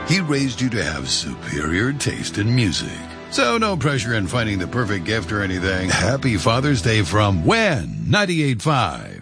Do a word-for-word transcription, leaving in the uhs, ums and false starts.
He raised you to have superior taste in music. So no pressure in finding the perfect gift or anything. Happy Father's Day from When ninety-eight point five.